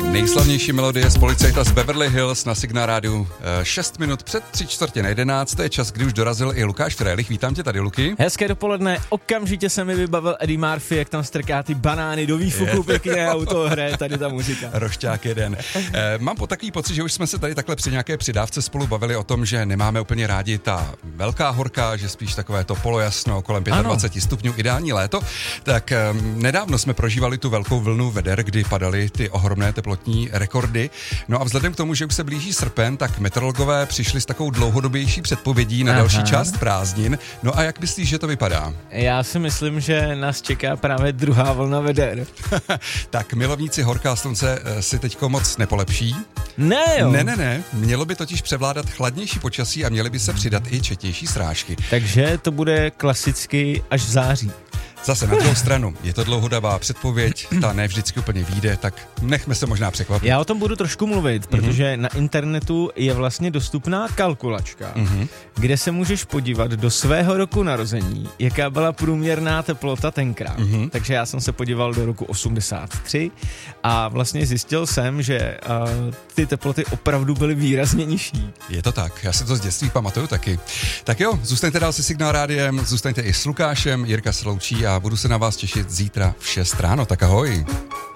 Nejslavnější melodie z Policajta z Beverly Hills na Signál rádiu 6 minut před 3:45. To je čas, kdy už dorazil i Lukáš Frélich. Vítám tě tady, Luky. Hezké dopoledne, okamžitě se mi vybavil Eddie Murphy, jak tam strká ty banány do výfuku, pěkně a u toho hraje tady ta muzika. Rošťák jeden. Mám takový pocit, že už jsme se tady takhle při nějaké přidávce spolu bavili o tom, že nemáme úplně rádi ta velká horka, že spíš takové to polojasno kolem 25 stupňů, ideální léto. Tak nedávno jsme prožívali tu velkou vlnu veder, kdy padaly ty ohromné teplotní rekordy. No a vzhledem k tomu, že už se blíží srpen, tak meteorologové přišli s takovou dlouhodobější předpovědí na další část prázdnin. No a jak myslíš, že to vypadá? Já si myslím, že nás čeká právě druhá vlna veder. Tak milovníci horka a slunce si teďko moc nepolepší. Ne, jo. Ne. Mělo by totiž převládat chladnější počasí a měly by se přidat i četější srážky. Takže to bude klasicky až v září. Zase na druhou stranu, je to dlouhodobá předpověď, ta ne vždycky úplně vyjde, tak nechme se možná překvapit. Já o tom budu trošku mluvit, protože na internetu je vlastně dostupná kalkulačka, kde se můžeš podívat do svého roku narození, jaká byla průměrná teplota tenkrát. Takže já jsem se podíval do roku 83 a vlastně zjistil jsem, že ty teploty opravdu byly výrazně nižší. Je to tak, já si to z dětství pamatuju taky. Tak jo, zůstaňte dál se Signál rádiem, zůstaňte i s Lukášem, Jirka se loučí a budu se na vás těšit zítra v 6 ráno, tak ahoj.